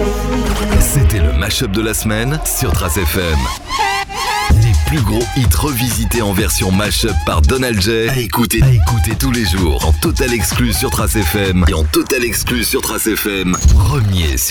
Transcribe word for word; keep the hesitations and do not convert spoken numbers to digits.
C'était le mash-up de la semaine sur Trace F M. Les plus gros hits revisités en version mash-up par Donald J. À écouter, à écouter tous les jours en total exclu sur Trace F M et en total exclu sur Trace F M. Premier sur